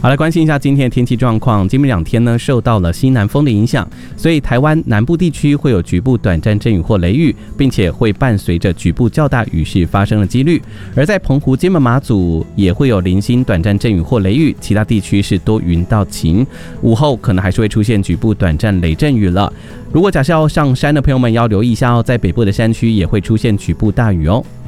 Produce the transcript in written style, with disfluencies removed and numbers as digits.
好，来关心一下今天的天气状况。今明2天呢，受到了西南风的影响，所以台湾南部地区会有局部短暂阵雨或雷雨，并且会伴随着局部较大雨势发生的几率。而在澎湖、金门、马祖也会有零星短暂阵雨或雷雨，其他地区是多云到晴。午后可能还是会出现局部短暂雷阵雨了。如果假设要上山的朋友们要留意一下哦，在北部的山区也会出现局部大雨哦。